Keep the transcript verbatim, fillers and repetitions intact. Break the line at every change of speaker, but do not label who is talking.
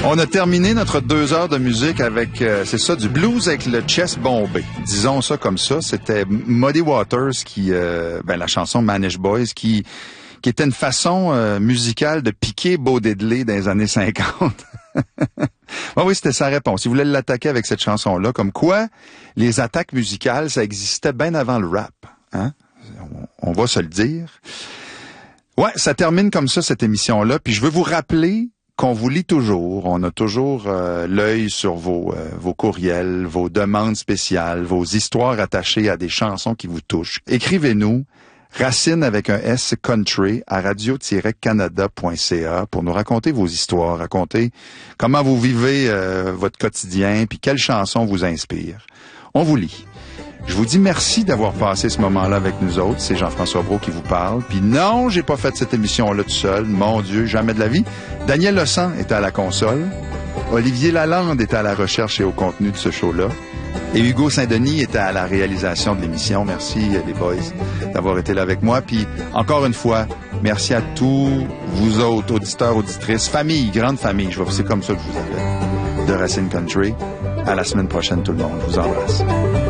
On a terminé notre deux heures de musique avec, euh, c'est ça, du blues avec le chest bombé. Disons ça comme ça. C'était Muddy Waters qui, euh, ben la chanson Manish Boys qui, qui était une façon euh, musicale de piquer Bo Diddley dans les années cinquante. Ah oui, c'était sa réponse. Il voulait l'attaquer avec cette chanson-là. Comme quoi, les attaques musicales, ça existait bien avant le rap. Hein? On, on va se le dire. Ouais, ça termine comme ça, cette émission-là. Puis je veux vous rappeler qu'on vous lit toujours. On a toujours euh, l'œil sur vos, euh, vos courriels, vos demandes spéciales, vos histoires attachées à des chansons qui vous touchent. Écrivez-nous Racine avec un S country à radio tiret canada point c a pour nous raconter vos histoires, raconter comment vous vivez euh, votre quotidien, puis quelles chansons vous inspirent. On vous lit. Je vous dis merci d'avoir passé ce moment-là avec nous autres. C'est Jean-François Brault qui vous parle. Puis non, j'ai pas fait cette émission-là tout seul. Mon Dieu, jamais de la vie. Daniel Lecent était à la console. Olivier Lalande était à la recherche et au contenu de ce show-là. Et Hugo Saint-Denis était à la réalisation de l'émission. Merci, les boys, d'avoir été là avec moi. Puis, encore une fois, merci à tous vous autres, auditeurs, auditrices, famille, grande famille. Je vois, c'est comme ça que je vous appelle, de Racine Country. À la semaine prochaine, tout le monde. Je vous embrasse.